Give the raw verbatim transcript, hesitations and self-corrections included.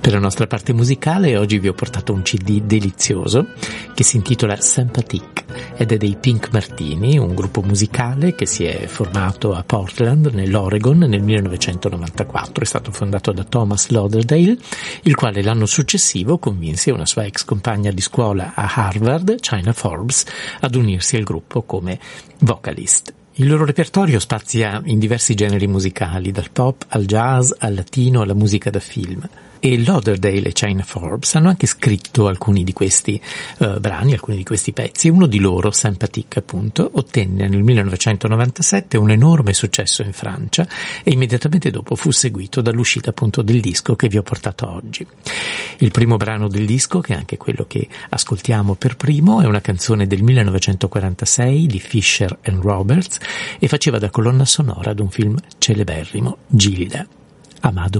Per la nostra parte musicale oggi vi ho portato un C D delizioso che si intitola Sympathique ed è dei Pink Martini, un gruppo musicale che si è formato a Portland, nell'Oregon, nel millenovecentonovantaquattro. È stato fondato da Thomas Lauderdale, il quale l'anno successivo convinse una sua ex compagna di scuola a Harvard, China Forbes, ad unirsi al gruppo come vocalist. Il loro repertorio spazia in diversi generi musicali, dal pop al jazz, al latino, alla musica da film. E Lauderdale e China Forbes hanno anche scritto alcuni di questi uh, brani, alcuni di questi pezzi. Uno di loro, Sympathique appunto, ottenne nel millenovecentonovantasette un enorme successo in Francia e immediatamente dopo fu seguito dall'uscita appunto del disco che vi ho portato oggi. Il primo brano del disco, che è anche quello che ascoltiamo per primo, è una canzone del millenovecentoquarantasei di Fisher and Roberts e faceva da colonna sonora ad un film celeberrimo, Gilda. Amado